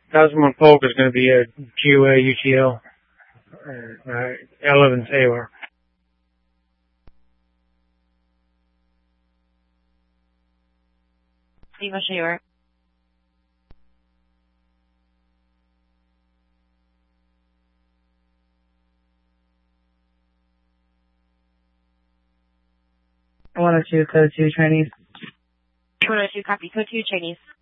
1001 Polk is going to be a GOA UTL. 11 Sailor. Lima Shayor. One or two, code 2, Chinese. 102, copy, code 2, Chinese.